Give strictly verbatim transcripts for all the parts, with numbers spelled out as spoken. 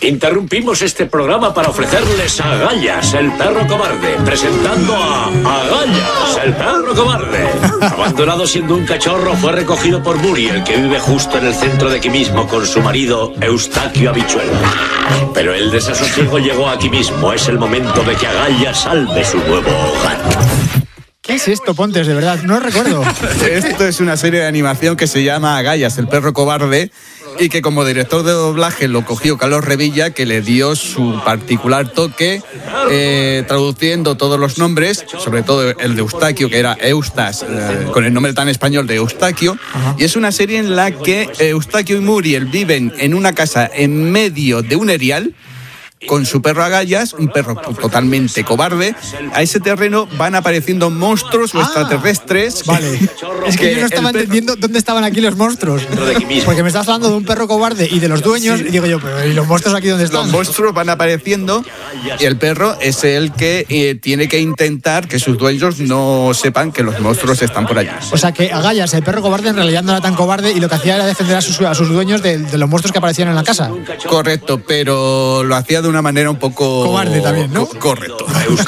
Interrumpimos este programa para ofrecerles a Agallas, el perro cobarde, presentando a Agallas, el perro cobarde. Abandonado siendo un cachorro, fue recogido por Muriel, que vive justo en el centro de aquí mismo con su marido Eustaquio Habichuelo. Pero el desasosiego llegó aquí mismo. Es el momento de que Agallas salve su nuevo hogar. ¿Qué es esto, Pontes? De verdad, no lo recuerdo. Esto es una serie de animación que se llama Agallas, el perro cobarde, y que como director de doblaje lo cogió Carlos Revilla, que le dio su particular toque, eh, traduciendo todos los nombres, sobre todo el de Eustaquio, que era Eustas, eh, con el nombre tan español de Eustaquio. Ajá. Y es una serie en la que Eustaquio y Muriel viven en una casa en medio de un erial, con su perro Agallas, un perro totalmente cobarde. A ese terreno van apareciendo monstruos o ah, extraterrestres. Vale. Es que, que yo no estaba entendiendo dónde estaban aquí los monstruos. Porque me estás hablando de un perro cobarde y de los dueños, sí. Y digo yo, pero ¿y los monstruos aquí dónde están? Los monstruos van apareciendo y el perro es el que eh, tiene que intentar que sus dueños no sepan que los monstruos están por allí. O sea que Agallas, el perro cobarde, en realidad no era tan cobarde y lo que hacía era defender a sus, a sus dueños de, de los monstruos que aparecían en la casa. Correcto, pero lo hacía de una manera un poco... cobarde también, ¿no? Co- correcto.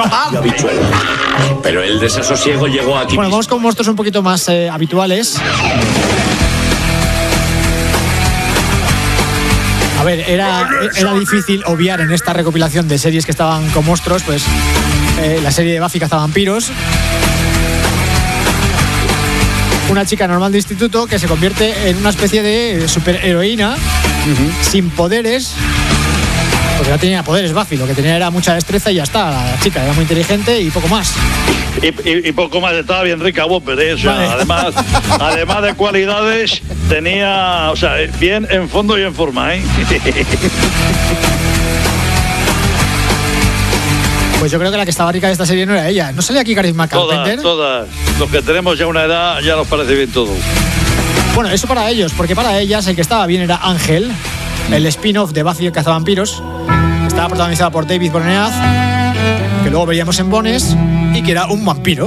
Pero el desasosiego llegó aquí. Bueno, vamos con monstruos un poquito más eh, habituales. A ver, era, era difícil obviar en esta recopilación de series que estaban con monstruos, pues eh, la serie de Buffy cazavampiros. Una chica normal de instituto que se convierte en una especie de superheroína uh-huh. sin poderes. Porque no tenía poderes Buffy, lo que tenía era mucha destreza y ya está. La chica era muy inteligente y poco más. Y, y, y poco más, estaba bien rica Whopper, ¿eh? O sea, vale. además, además de cualidades, tenía, o sea, bien en fondo y en forma, ¿eh? Pues yo creo que la que estaba rica de esta serie no era ella. ¿No salía aquí Charisma Carpenter? Todas, todas. Los que tenemos ya una edad, ya nos parece bien todo. Bueno, eso para ellos, porque para ellas el que estaba bien era Ángel, el spin-off de Buffy cazavampiros. Estaba protagonizada por David Boreanaz, que luego veíamos en Bones, y que era un vampiro.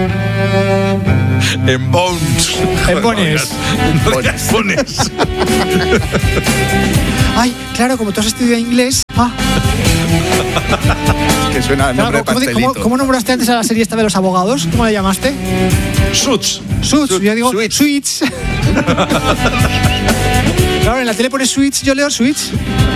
En Bones. En Bones. En Bones. Ay, claro, como tú has estudiado inglés. Ah. Que suena el nombre claro, de pastelito. ¿cómo, ¿Cómo nombraste antes a la serie esta de los abogados? ¿Cómo la llamaste? Suits. Suits, yo digo Suits. Suits. Claro, en la tele pone Suits, yo leo Suits.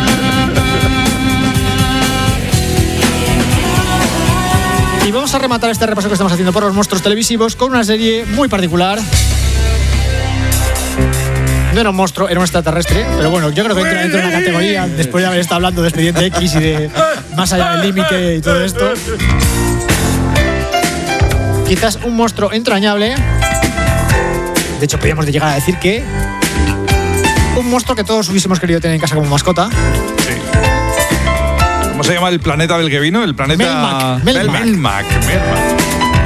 Y vamos a rematar este repaso que estamos haciendo por los monstruos televisivos con una serie muy particular. No era un monstruo, era un extraterrestre, pero bueno, yo creo que entra dentro de una categoría, después de haber estado hablando de Expediente X y de Más allá del límite y todo esto. Quizás un monstruo entrañable. De hecho, podríamos llegar a decir que un monstruo que todos hubiésemos querido tener en casa como mascota. Sí. ¿Cómo se llama el planeta del que vino? El planeta... Melmac. Melmac. Melmac. Melmac.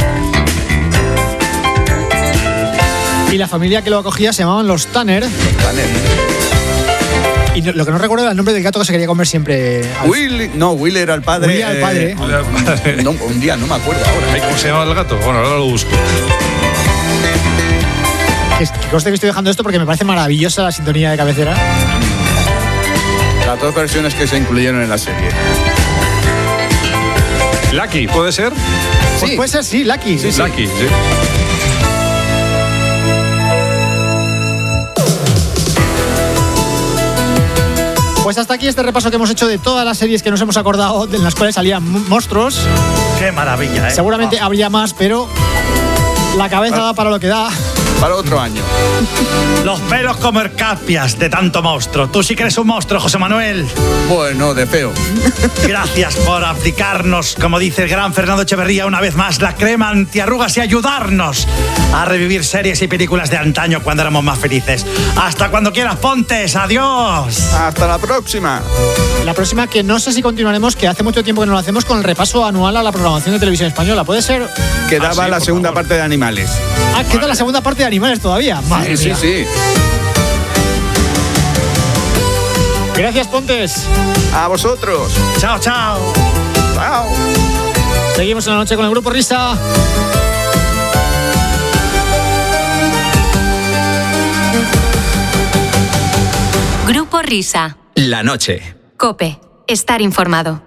Y la familia que lo acogía se llamaban los Tanner. Los Tanner. Y no, lo que no recuerdo era el nombre del gato que se quería comer siempre. Will, no, Will era el padre. Will era el padre. Eh, no, un día, no me acuerdo ahora. ¿Cómo se llama el gato? Bueno, ahora lo busco. Que, que conste que estoy dejando esto porque me parece maravillosa la sintonía de cabecera. Las dos versiones que se incluyeron en la serie. Lucky, ¿puede ser? Pues sí. Puede ser, sí, Lucky. Sí, sí. Lucky, sí. Pues hasta aquí este repaso que hemos hecho de todas las series que nos hemos acordado, en las cuales salían monstruos. ¡Qué maravilla, eh! Seguramente oh. habría más, pero la cabeza para, da para lo que da. Para otro año. Los pelos como escarpias de tanto monstruo. Tú sí que eres un monstruo, José Manuel. Bueno, de feo. Gracias por abdicarnos, como dice el gran Fernando Echeverría, una vez más, la crema antiarrugas y ayudarnos a revivir series y películas de antaño cuando éramos más felices. Hasta cuando quieras, Pontes. Adiós. Hasta la próxima. La próxima, que no sé si continuaremos, que hace mucho tiempo que no lo hacemos, con el repaso anual a la programación de televisión española. ¿Puede ser? Quedaba ah, sí, la segunda favor. parte de Animales. Ah, queda la segunda parte de Animales todavía. Madre sí, mía. sí, sí. Gracias, Pontes. A vosotros. Chao, chao. Chao. Seguimos en la noche con el Grupo Risa. Grupo Risa. La noche. COPE. estar informado.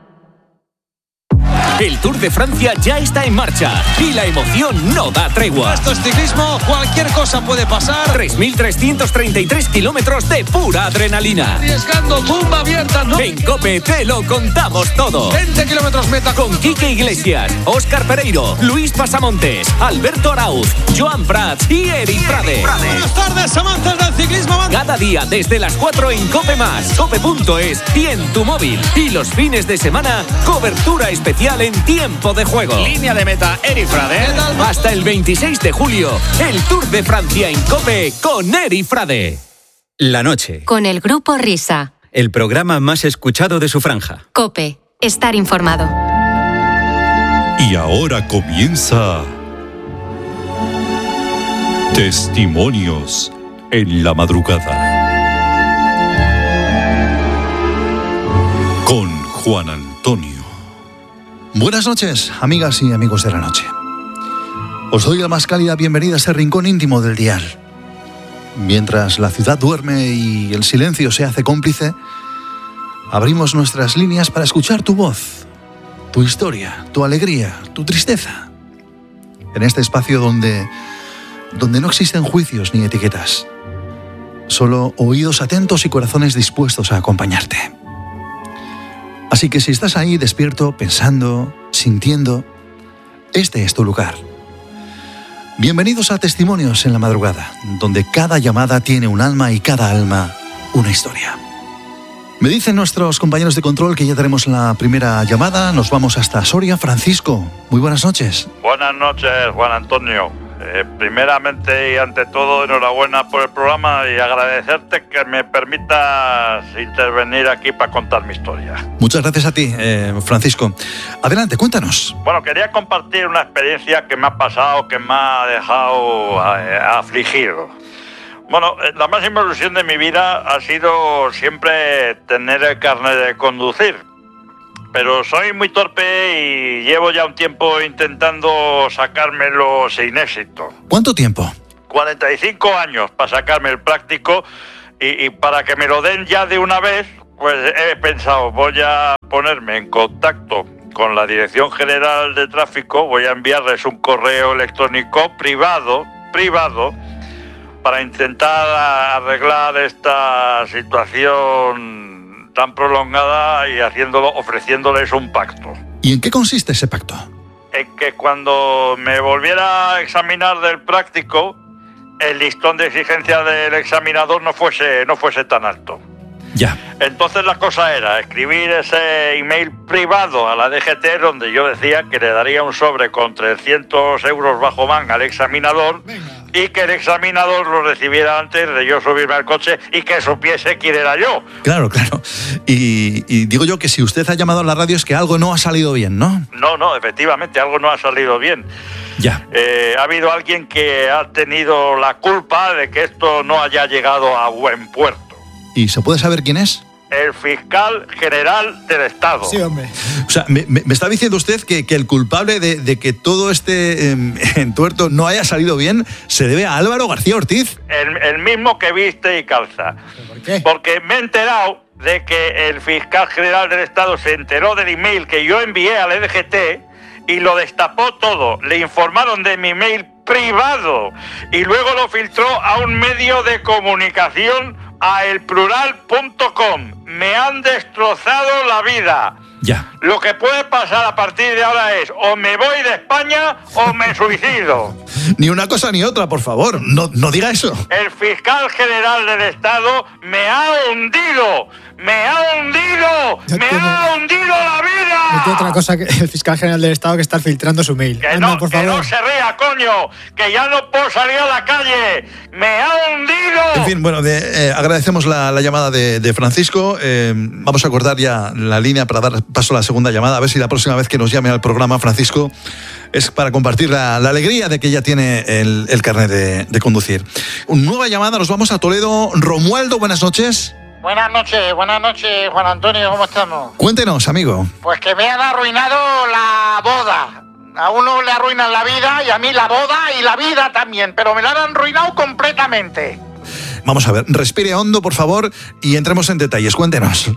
El Tour de Francia ya está en marcha y la emoción no da tregua. Esto es ciclismo, cualquier cosa puede pasar. tres mil trescientos treinta y tres kilómetros de pura adrenalina. Arriesgando, tumba abierta, no. En COPE te lo contamos todo. veinte kilómetros meta con Quique Iglesias, Óscar Pereiro, Luis Pasamontes, Alberto Arauz, Joan Prats y Eri Frade. Buenas tardes, amantes del ciclismo. Cada día desde las cuatro en COPE más, cope punto es y en tu móvil. Y los fines de semana, cobertura especial en tiempo de juego. Línea de meta, Eri Frade. Hasta el veintiséis de julio, el Tour de Francia en COPE con Eri Frade. La noche. Con el Grupo Risa. El programa más escuchado de su franja. COPE, estar informado. Y ahora comienza Testimonios en la madrugada. Con Juan Antonio. Buenas noches, amigas y amigos de la noche. Os doy la más cálida bienvenida a este rincón íntimo del dial. Mientras la ciudad duerme y el silencio se hace cómplice, abrimos nuestras líneas para escuchar tu voz, tu historia, tu alegría, tu tristeza. En este espacio donde, donde no existen juicios ni etiquetas, solo oídos atentos y corazones dispuestos a acompañarte. Así que si estás ahí despierto, pensando, sintiendo, este es tu lugar. Bienvenidos a Testimonios en la madrugada, donde cada llamada tiene un alma y cada alma una historia. Me dicen nuestros compañeros de control que ya tenemos la primera llamada. Nos vamos hasta Soria. Francisco, muy buenas noches. Buenas noches, Juan Antonio. Eh, primeramente y ante todo, enhorabuena por el programa y agradecerte que me permitas intervenir aquí para contar mi historia. Muchas gracias a ti, eh, Francisco. Adelante, cuéntanos. Bueno, quería compartir una experiencia que me ha pasado, que me ha dejado eh, afligido. Bueno, la máxima ilusión de mi vida ha sido siempre tener el carnet de conducir. Pero soy muy torpe y llevo ya un tiempo intentando sacármelo sin éxito. ¿Cuánto tiempo? cuarenta y cinco años para sacarme el práctico y, y para que me lo den ya de una vez, pues he pensado, voy a ponerme en contacto con la Dirección General de Tráfico, voy a enviarles un correo electrónico privado, privado, para intentar arreglar esta situación tan prolongada y haciéndolo, ofreciéndoles un pacto. ¿Y en qué consiste ese pacto? En que cuando me volviera a examinar del práctico, el listón de exigencia del examinador no fuese, no fuese tan alto. Ya. Entonces la cosa era escribir ese email privado a la D G T donde yo decía que le daría un sobre con trescientos euros bajo manga al examinador. Venga. Y que el examinador lo recibiera antes de yo subirme al coche y que supiese quién era yo. Claro, claro. Y, y digo yo que si usted ha llamado a la radio es que algo no ha salido bien, ¿no? No, no, efectivamente, algo no ha salido bien. Ya. Eh, ha habido alguien que ha tenido la culpa de que esto no haya llegado a buen puerto. ¿Y se puede saber quién es? El fiscal general del Estado. Sí, hombre. O sea, me, me, me está diciendo usted que, que el culpable de, de que todo este eh, entuerto no haya salido bien se debe a Álvaro García Ortiz. El, el mismo que viste y calza. ¿Por qué? Porque me he enterado de que el fiscal general del Estado se enteró del email que yo envié al E D G T y lo destapó todo. Le informaron de mi email privado y luego lo filtró a un medio de comunicación, a el plural punto com. Me han destrozado la vida. Ya. Lo que puede pasar a partir de ahora es o me voy de España o me suicido. Ni una cosa ni otra, por favor. No, no diga eso. El fiscal general del Estado me ha hundido. ¡Me ha hundido! Ya ¡Me tiene... ha hundido la vida! No tiene otra cosa que el fiscal general del Estado que estar filtrando su mail. Que, Anda, no, por que favor. no se ría, coño. Que ya no puedo salir a la calle. ¡Me ha hundido! En fin, bueno, de, eh, agradecemos la, la llamada de, de Francisco. Eh, vamos a acordar ya la línea para dar paso a la segunda llamada. A ver si la próxima vez que nos llame al programa, Francisco, es para compartir la, la alegría de que ya tiene el, el carnet de, de conducir. Una nueva llamada, nos vamos a Toledo. Romualdo, buenas noches. Buenas noches, buenas noches, Juan Antonio, ¿cómo estamos? Cuéntenos, amigo. Pues que me han arruinado la boda. A uno le arruinan la vida y a mí la boda y la vida también, pero me la han arruinado completamente. Vamos a ver, respire hondo, por favor, y entremos en detalles. Cuéntenos.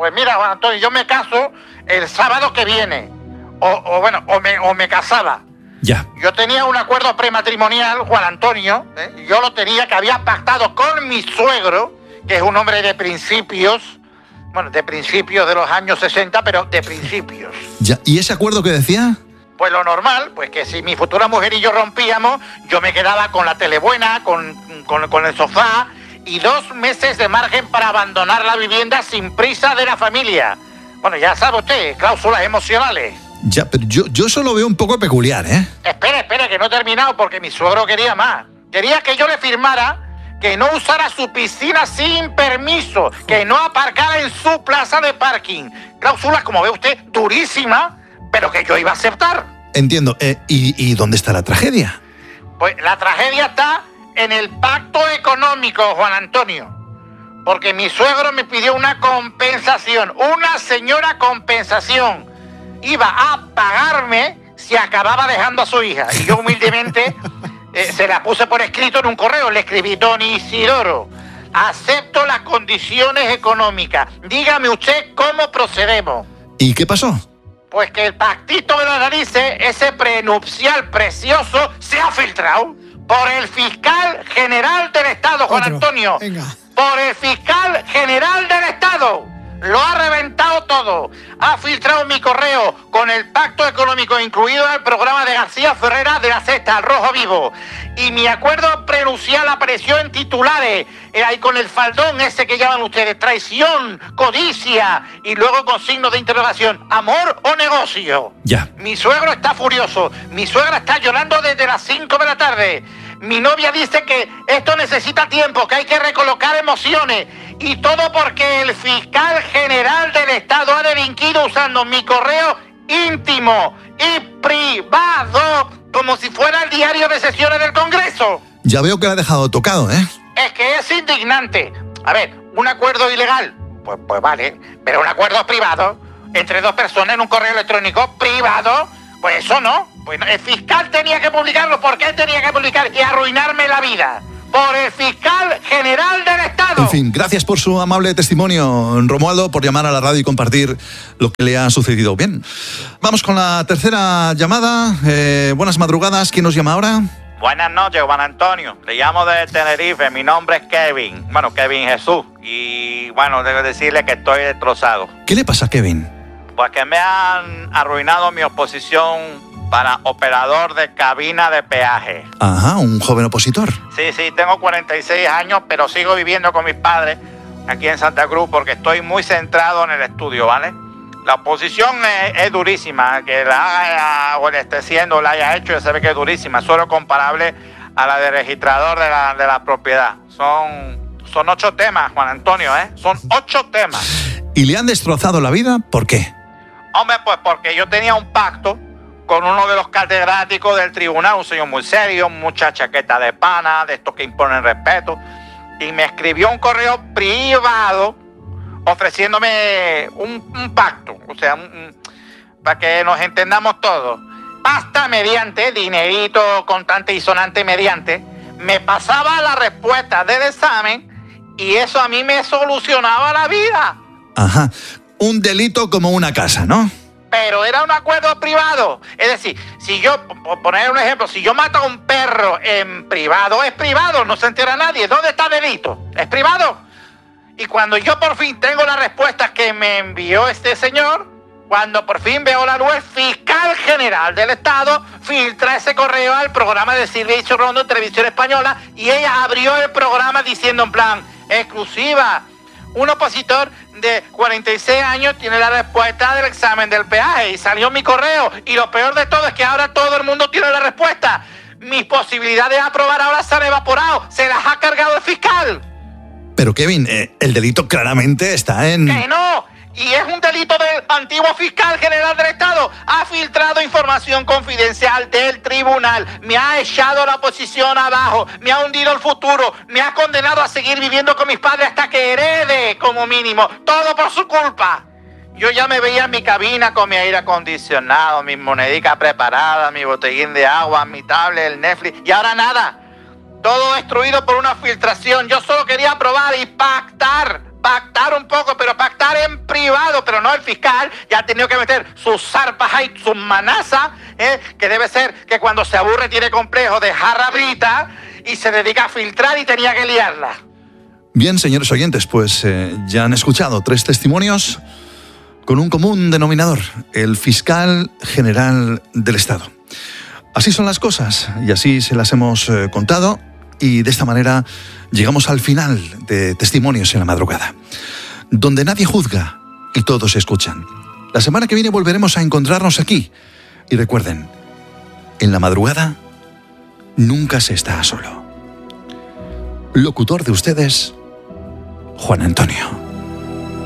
pues mira, Juan Antonio, yo me caso el sábado que viene. O, o bueno, o me, o me casaba. Ya. Yo tenía un acuerdo prematrimonial, Juan Antonio, ¿eh? Yo lo tenía, que había pactado con mi suegro, que es un hombre de principios, bueno, de principios de los años sesenta, pero de principios. Ya. ¿Y ese acuerdo que decía? Pues lo normal, pues que si mi futura mujer y yo rompíamos, yo me quedaba con la tele buena, con, con, con el sofá, y dos meses de margen para abandonar la vivienda sin prisa de la familia. Bueno, ya sabe usted, cláusulas emocionales. Ya, pero yo, yo eso lo veo un poco peculiar, ¿eh? Espere, espere, que no he terminado porque mi suegro quería más. Quería que yo le firmara que no usara su piscina sin permiso, que no aparcara en su plaza de parking. Cláusulas, como ve usted, durísimas, pero que yo iba a aceptar. Entiendo. Eh, ¿y, ¿Y dónde está la tragedia? Pues la tragedia está en el pacto económico, Juan Antonio. Porque mi suegro me pidió una compensación, una señora compensación. Iba a pagarme si acababa dejando a su hija. Y yo humildemente eh, se la puse por escrito en un correo. Le escribí: don Isidoro, acepto las condiciones económicas. Dígame usted cómo procedemos. ¿Y qué pasó? Pues que el pactito de las narices, ese prenupcial precioso, se ha filtrado por el fiscal general del Estado, Juan Otro. Antonio. Venga. Por el fiscal general del Estado. Lo ha reventado todo. Ha filtrado mi correo con el pacto económico incluido en el programa de García Ferrera de la Sexta, al Rojo Vivo. Y mi acuerdo prenupcial apareció en titulares. Eh, ahí con el faldón ese que llaman ustedes: traición, codicia. Y luego con signos de interrogación: amor o negocio. Ya. Mi suegro está furioso. Mi suegra está llorando desde las cinco de la tarde. Mi novia dice que esto necesita tiempo, que hay que recolocar emociones. Y todo porque el fiscal general del Estado ha delinquido usando mi correo íntimo y privado como si fuera el diario de sesiones del Congreso. Ya veo que la ha dejado tocado, ¿eh? Es que es indignante. A ver, un acuerdo ilegal, pues, pues vale, pero un acuerdo privado entre dos personas en un correo electrónico privado, pues eso no. Pues el fiscal tenía que publicarlo. ¿Por qué tenía que publicar y arruinarme la vida? Por el fiscal general del Estado. En fin, gracias por su amable testimonio, Romualdo, por llamar a la radio y compartir lo que le ha sucedido. Bien, vamos con la tercera llamada. Eh, buenas madrugadas, ¿quién nos llama ahora? Buenas noches, Juan Antonio. Le llamo de Tenerife. Mi nombre es Kevin. Bueno, Kevin Jesús. Y bueno, debo decirle que estoy destrozado. ¿Qué le pasa a Kevin? Pues que me han arruinado mi oposición para operador de cabina de peaje. Ajá, un joven opositor. Sí, sí, tengo cuarenta y seis años, pero sigo viviendo con mis padres aquí en Santa Cruz porque estoy muy centrado en el estudio, ¿vale? La oposición es, es durísima, que la haga o le esté haciendo o la haya hecho, ya se ve que es durísima, solo comparable a la de registrador de la, de la propiedad. Son, son ocho temas, Juan Antonio, ¿eh? Son ocho temas. ¿Y le han destrozado la vida? ¿Por qué? Hombre, pues porque yo tenía un pacto con uno de los catedráticos del tribunal, un señor muy serio, mucha chaqueta de pana, de estos que imponen respeto, y me escribió un correo privado ofreciéndome un, un pacto, o sea, un, un, para que nos entendamos todos. Pasta mediante, dinerito contante y sonante mediante, me pasaba la respuesta del examen y eso a mí me solucionaba la vida. Ajá, un delito como una casa, ¿no? Pero era un acuerdo privado. Es decir, si yo, por poner un ejemplo, si yo mato a un perro en privado, es privado, no se entera nadie. ¿Dónde está el delito? ¿Es privado? Y cuando yo por fin tengo la respuesta que me envió este señor, cuando por fin veo la luz, el fiscal general del Estado filtra ese correo al programa de Silvia Ichurrondo en Televisión Española y ella abrió el programa diciendo en plan, exclusiva, un opositor de cuarenta y seis años tiene la respuesta del examen del peaje y salió mi correo y lo peor de todo es que ahora todo el mundo tiene la respuesta. Mis posibilidades de aprobar ahora se han evaporado, se las ha cargado el fiscal. Pero Kevin, eh, el delito claramente está en... ¡Que no! Y es un delito del antiguo fiscal general del Estado. Ha filtrado información confidencial del tribunal. Me ha echado la oposición abajo. Me ha hundido el futuro. Me ha condenado a seguir viviendo con mis padres hasta que herede, como mínimo. Todo por su culpa. Yo ya me veía en mi cabina con mi aire acondicionado, mis moneditas preparadas, mi botellín de agua, mi tablet, el Netflix. Y ahora nada. Todo destruido por una filtración. Yo solo quería probar y pactar. Pactar un poco, pero pactar en privado, pero no el fiscal. Ya ha tenido que meter sus zarpas ahí, sus manazas, ¿eh? Que debe ser que cuando se aburre tiene complejo de jarra brita y se dedica a filtrar y tenía que liarla. Bien, señores oyentes, pues eh, ya han escuchado tres testimonios con un común denominador, el fiscal general del Estado. Así son las cosas y así se las hemos eh, contado y de esta manera llegamos al final de Testimonios en la Madrugada, donde nadie juzga y todos escuchan. La semana que viene volveremos a encontrarnos aquí y recuerden, en la madrugada nunca se está solo. Locutor de ustedes, Juan Antonio.